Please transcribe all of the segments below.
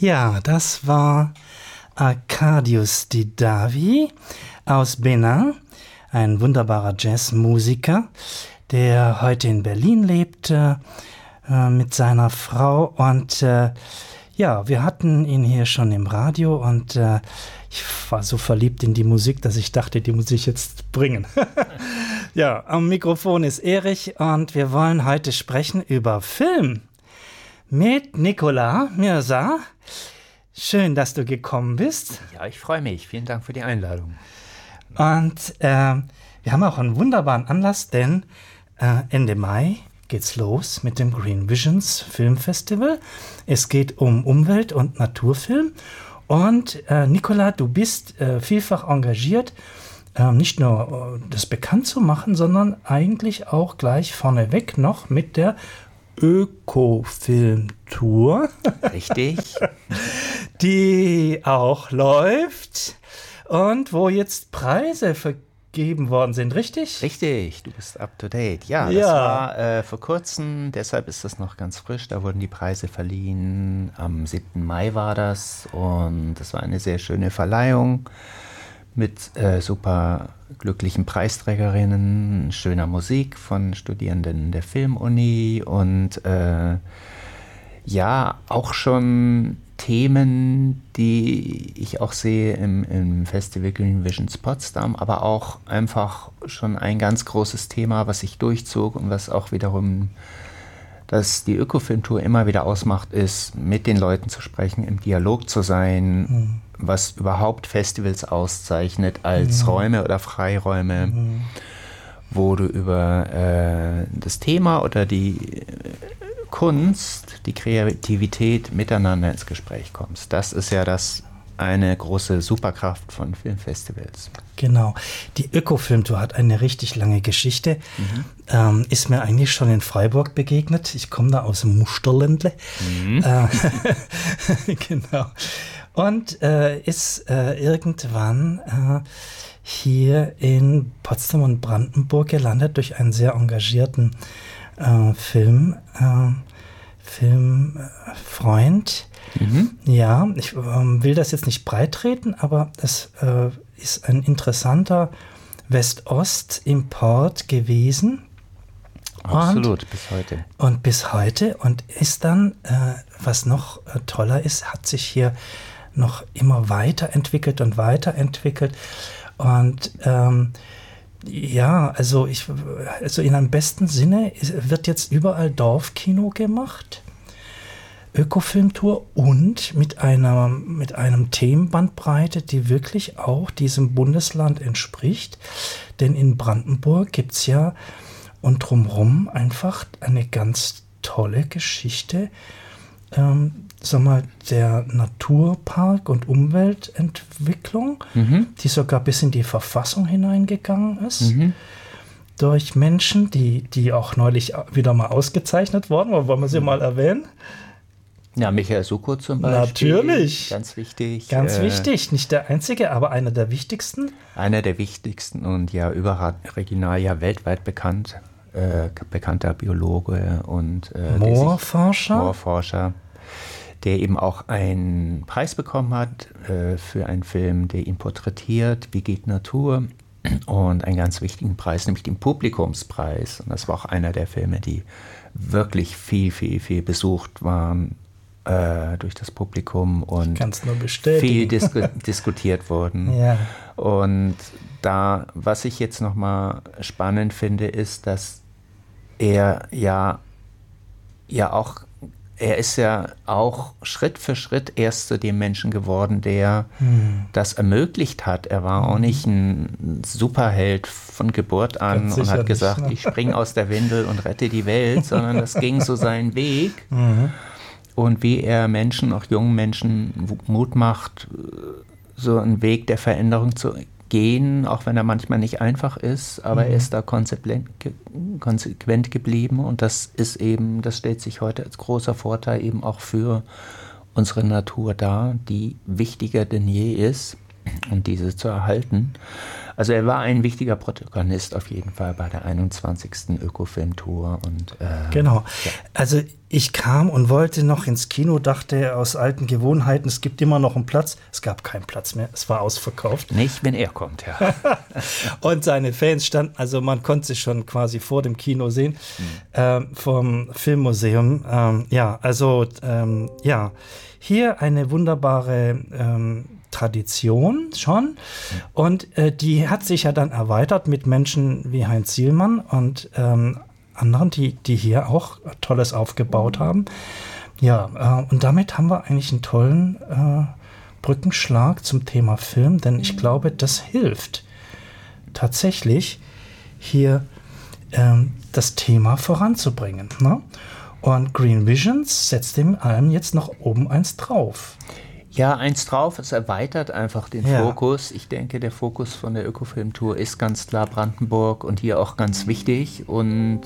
Ja, das war Arkadiusz Didavi aus Benin, ein wunderbarer Jazzmusiker, der heute in Berlin lebt mit seiner Frau. Und ja, wir hatten ihn hier schon im Radio und ich war so verliebt in die Musik, dass ich dachte, die muss ich jetzt bringen. Ja, am Mikrofon ist Erich und wir wollen heute sprechen über Film mit Nicolas Mirza. Schön, dass du gekommen bist. Ja, ich freue mich. Vielen Dank für die Einladung. Und wir haben auch einen wunderbaren Anlass, denn Ende Mai geht's los mit dem Green Visions Filmfestival. Es geht um Umwelt- und Naturfilm. Und Nicolas, du bist vielfach engagiert, nicht nur das bekannt zu machen, sondern eigentlich auch gleich vorneweg noch mit der Ökofilmtour. Richtig. Die auch läuft und wo jetzt Preise vergeben worden sind, richtig? Richtig, du bist up to date. Ja, das war vor kurzem, deshalb ist das noch ganz frisch. Da wurden die Preise verliehen. Am 7. Mai war das und das war eine sehr schöne Verleihung mit super glücklichen Preisträgerinnen, schöner Musik von Studierenden der Filmuni und ja, auch schon Themen, die ich auch sehe im Festival Green Visions Potsdam, aber auch einfach schon ein ganz großes Thema, was sich durchzog und was auch wiederum dass die Ökofilmtour immer wieder ausmacht, ist, mit den Leuten zu sprechen, im Dialog zu sein, was überhaupt Festivals auszeichnet als Räume oder Freiräume, wo du über das Thema oder die Kunst, die Kreativität miteinander ins Gespräch kommst. Das ist ja eine große Superkraft von Filmfestivals. Genau. Die Ökofilmtour hat eine richtig lange Geschichte. Ist mir eigentlich schon in Freiburg begegnet. Ich komme da aus dem Musterländle. Genau. Und ist irgendwann hier in Potsdam und Brandenburg gelandet durch einen sehr engagierten Filmfreund. Ja, ich will das jetzt nicht breitreten, aber es ist ein interessanter West-Ost-Import gewesen. Absolut, bis heute. Und bis heute. Und ist dann, was noch toller ist, hat sich hier noch immer weiterentwickelt und weiterentwickelt. Und ja, also in einem besten Sinne wird jetzt überall Dorfkino gemacht. Ökofilmtour und mit einem Themenbandbreite, die wirklich auch diesem Bundesland entspricht. Denn in Brandenburg gibt es ja und drumherum einfach eine ganz tolle Geschichte, der Naturpark- und Umweltentwicklung, die sogar bis in die Verfassung hineingegangen ist. Durch Menschen, die auch neulich wieder mal ausgezeichnet wurden. Wollen wir sie mal erwähnen? Ja, Michael Suckow zum Beispiel. Natürlich. Ganz wichtig. Ganz wichtig. Nicht der einzige, aber einer der wichtigsten. Einer der wichtigsten und ja überregional, ja weltweit bekannt. Bekannter Biologe und Moorforscher, der eben auch einen Preis bekommen hat für einen Film, der ihn porträtiert, Wie geht Natur? Und einen ganz wichtigen Preis, nämlich den Publikumspreis. Und das war auch einer der Filme, die wirklich viel, viel, viel besucht waren durch das Publikum und viel diskutiert wurden. Ja. Und da, was ich jetzt nochmal spannend finde, ist, dass er ist ja auch Schritt für Schritt erst zu dem Menschen geworden, der das ermöglicht hat. Er war auch nicht ein Superheld von Geburt an und hat gesagt, ich springe aus der Windel und rette die Welt, sondern das ging so seinen Weg. Und wie er Menschen, auch jungen Menschen, Mut macht, so einen Weg der Veränderung zu gehen, auch wenn er manchmal nicht einfach ist, aber er ist da konsequent geblieben und das stellt sich heute als großer Vorteil eben auch für unsere Natur dar, die wichtiger denn je ist. und diese zu erhalten. Also er war ein wichtiger Protagonist auf jeden Fall bei der 21. Ökofilm-Tour. Genau. Ja. Also ich kam und wollte noch ins Kino, dachte aus alten Gewohnheiten, es gibt immer noch einen Platz. Es gab keinen Platz mehr, es war ausverkauft. Nicht, wenn er kommt, ja. Und seine Fans standen, also man konnte sich schon quasi vor dem Kino sehen, vom Filmmuseum. Hier eine wunderbare Tradition schon. Und die hat sich ja dann erweitert mit Menschen wie Heinz Sielmann und anderen, die hier auch Tolles aufgebaut haben. Ja, und damit haben wir eigentlich einen tollen Brückenschlag zum Thema Film, denn ich glaube, das hilft tatsächlich hier das Thema voranzubringen. Ne? Und Green Visions setzt dem allem jetzt noch oben eins drauf. Ja, eins drauf, es erweitert einfach den Fokus. Ich denke, der Fokus von der Ökofilm-Tour ist ganz klar Brandenburg und hier auch ganz wichtig. Und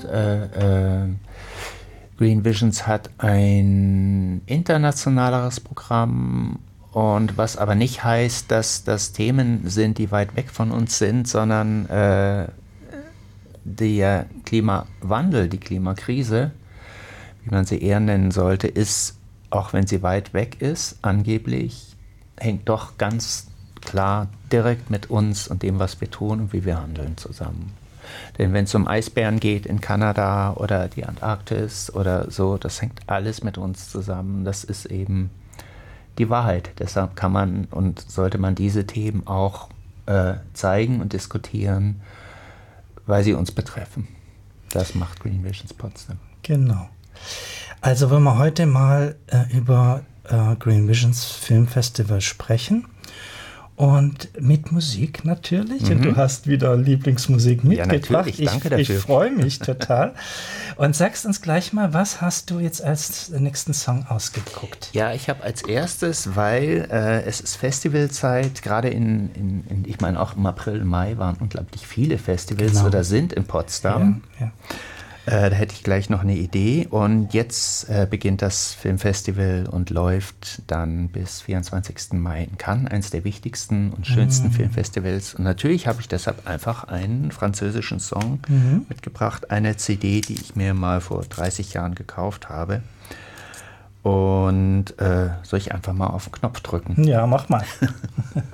Green Visions hat ein internationaleres Programm, und was aber nicht heißt, dass das Themen sind, die weit weg von uns sind, sondern der Klimawandel, die Klimakrise, wie man sie eher nennen sollte, ist, auch wenn sie weit weg ist, angeblich, hängt doch ganz klar direkt mit uns und dem, was wir tun und wie wir handeln, zusammen. Denn wenn es um Eisbären geht in Kanada oder die Antarktis oder so, das hängt alles mit uns zusammen. Das ist eben die Wahrheit. Deshalb kann man und sollte man diese Themen auch zeigen und diskutieren, weil sie uns betreffen. Das macht Green Visions Potsdam. Genau. Also wenn wir heute mal über Green Visions Filmfestival sprechen und mit Musik natürlich. Und du hast wieder Lieblingsmusik mitgebracht. Ja, natürlich. Danke dafür. Ich freue mich total. Und sagst uns gleich mal, was hast du jetzt als nächsten Song ausgeguckt? Ja, ich habe als erstes, weil es ist Festivalzeit, gerade ich meine auch im April, Mai waren unglaublich viele Festivals oder sind in Potsdam. Ja. Da hätte ich gleich noch eine Idee. Und jetzt beginnt das Filmfestival und läuft dann bis 24. Mai in Cannes, eines der wichtigsten und schönsten Filmfestivals. Und natürlich habe ich deshalb einfach einen französischen Song mitgebracht, eine CD, die ich mir mal vor 30 Jahren gekauft habe. Und soll ich einfach mal auf den Knopf drücken? Ja, mach mal.